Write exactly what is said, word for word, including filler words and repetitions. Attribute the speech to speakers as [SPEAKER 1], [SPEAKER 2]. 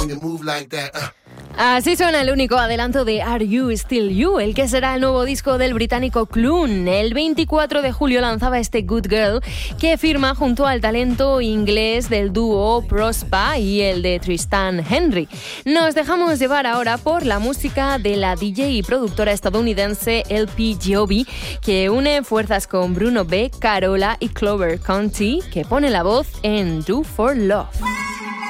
[SPEAKER 1] when you move like that. Uh.
[SPEAKER 2] Así suena el único adelanto de Are You Still You, el que será el nuevo disco del británico Clun. El veinticuatro de julio lanzaba este Good Girl, que firma junto al talento inglés del dúo Prospa y el de Tristan Henry. Nos dejamos llevar ahora por la música de la D J y productora estadounidense L P Giobbi, que une fuerzas con Bruno B, Carola y Clover Conti, que pone la voz en Do For Love.